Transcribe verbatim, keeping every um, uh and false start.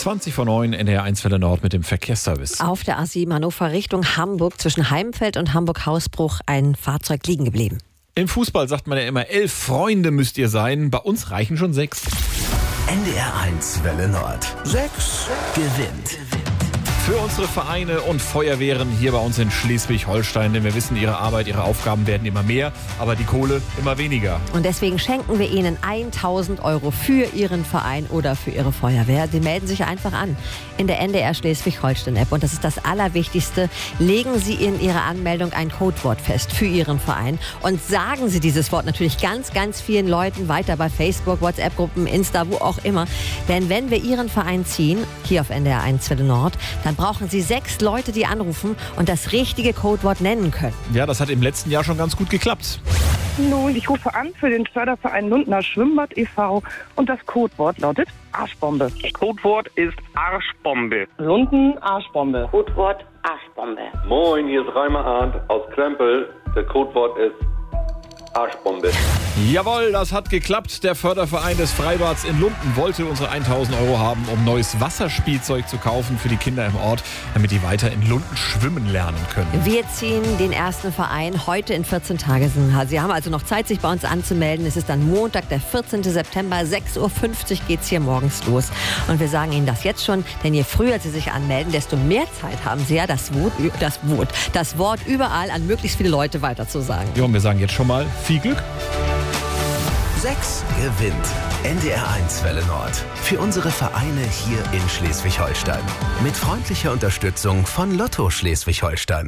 zwanzig vor neun, N D R eins Welle Nord mit dem Verkehrsservice. Auf der A sieben Hannover Richtung Hamburg zwischen Heimfeld und Hamburg-Hausbruch ein Fahrzeug liegen geblieben. Im Fußball sagt man ja immer, elf Freunde müsst ihr sein. Bei uns reichen schon sechs. N D R eins Welle Nord. Sechs gewinnt. Für unsere Vereine und Feuerwehren hier bei uns in Schleswig-Holstein. Denn wir wissen, ihre Arbeit, ihre Aufgaben werden immer mehr, aber die Kohle immer weniger. Und deswegen schenken wir Ihnen tausend Euro für Ihren Verein oder für Ihre Feuerwehr. Sie melden sich einfach an in der N D R Schleswig-Holstein-App. Und das ist das Allerwichtigste. Legen Sie in Ihrer Anmeldung ein Codewort fest für Ihren Verein. Und sagen Sie dieses Wort natürlich ganz, ganz vielen Leuten weiter bei Facebook, WhatsApp-Gruppen, Insta, wo auch immer. Denn wenn wir Ihren Verein ziehen, hier auf N D R eins Welle Nord, dann brauchen Sie sechs Leute, die anrufen und das richtige Codewort nennen können. Ja, das hat im letzten Jahr schon ganz gut geklappt. Hallo, ich rufe an für den Förderverein Lundner Schwimmbad e V und das Codewort lautet Arschbombe. Codewort ist Arschbombe. Lunden Arschbombe. Codewort Arschbombe. Moin, hier ist Reimer Arndt aus Krempel. Der Codewort ist Arschbombe. Jawohl, das hat geklappt. Der Förderverein des Freibads in Lunden wollte unsere tausend Euro haben, um neues Wasserspielzeug zu kaufen für die Kinder im Ort, damit die weiter in Lunden schwimmen lernen können. Wir ziehen den ersten Verein heute in vierzehn Tagen. Sie haben also noch Zeit, sich bei uns anzumelden. Es ist dann Montag, der vierzehnten September, sechs Uhr fünfzig geht es hier morgens los. Und wir sagen Ihnen das jetzt schon, denn je früher Sie sich anmelden, desto mehr Zeit haben Sie ja, das Wort, das Wort, das Wort überall an möglichst viele Leute weiterzusagen. Ja, und wir sagen jetzt schon mal viel Glück. Sechs gewinnt. N D R eins Welle Nord. Für unsere Vereine hier in Schleswig-Holstein. Mit freundlicher Unterstützung von Lotto Schleswig-Holstein.